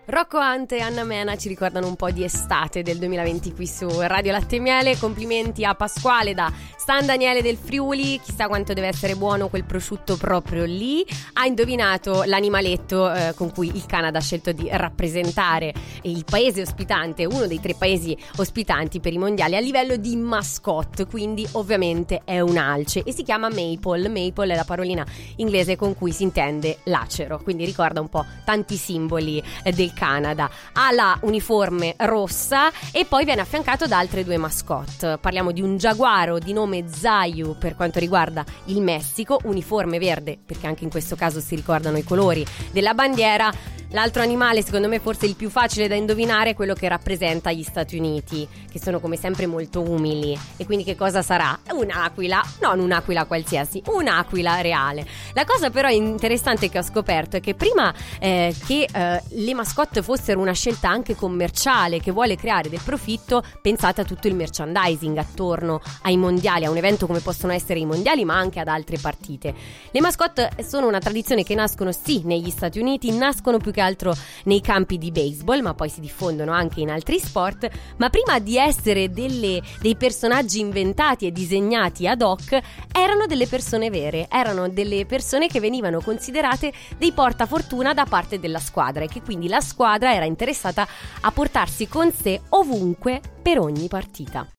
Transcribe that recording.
Rocco Hunt e Anna Mena ci ricordano un po' di estate del 2020 qui su Radio Latte e Miele. Complimenti a Pasquale da San Daniele del Friuli, chissà quanto deve essere buono quel prosciutto proprio lì. Ha indovinato l'animaletto con cui il Canada ha scelto di rappresentare il paese ospitante, uno dei 3 paesi ospitanti per i mondiali a livello di mascotte, quindi ovviamente è un alce e si chiama Maple. Maple è la parolina inglese con cui si intende lacero, quindi ricorda un po' tanti simboli del Canada. Ha la uniforme rossa e poi viene affiancato da altre 2 mascotte. Parliamo di un giaguaro di nome Zayu per quanto riguarda il Messico, uniforme verde perché anche in questo caso si ricordano i colori della bandiera. L'altro animale, secondo me forse il più facile da indovinare, è quello che rappresenta gli Stati Uniti, che sono come sempre molto umili. E quindi che cosa sarà? Un'aquila, non un'aquila qualsiasi, un'aquila reale. La cosa però interessante che ho scoperto è che prima che le mascotte fossero una scelta anche commerciale che vuole creare del profitto, pensate a tutto il merchandising attorno ai mondiali, a un evento come possono essere i mondiali, ma anche ad altre partite. Le mascotte sono una tradizione che nascono sì negli Stati Uniti, nascono più che altro nei campi di baseball, ma poi si diffondono anche in altri sport. Ma prima di essere dei personaggi inventati e disegnati ad hoc, erano delle persone vere, erano delle persone che venivano considerate dei portafortuna da parte della squadra e che quindi la squadra era interessata a portarsi con sé ovunque per ogni partita.